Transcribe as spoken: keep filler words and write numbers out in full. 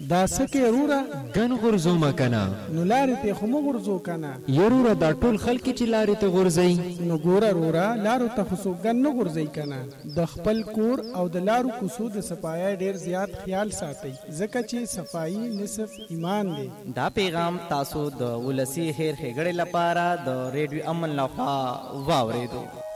دا سکه رورا ګن غرزو مکنه نو لارې ته خو مو غرزو کنه یروره دا ټول خلک چې لارې ته غورځي نو ګوره رورا لارو ته خو څوک ګن نه غورځي کنه د خپل کور او د لارو کوڅو د صفایي ډیر زیات خیال ساتي ځکه چې صفایي نصف ایمان دی. دا پیغام تاسو د ولسی هیر هګړې لپاره د ریډیو امن لخوا واورېدو.